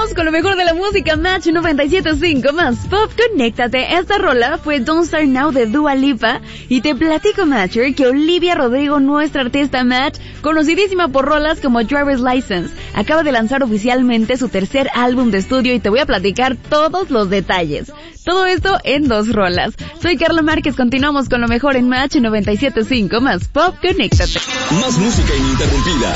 continuamos con lo mejor de la música. Match 97.5 más Pop, conéctate. Esta rola fue Don't Start Now de Dua Lipa. Y te platico, Matcher, que Olivia Rodrigo, nuestra artista Match, conocidísima por rolas como Driver's License, acaba de lanzar oficialmente su tercer álbum de estudio y te voy a platicar todos los detalles. Todo esto en 2 rolas. Soy Carla Márquez, continuamos con lo mejor en Match 97.5 más Pop, conéctate. Más música ininterrumpida.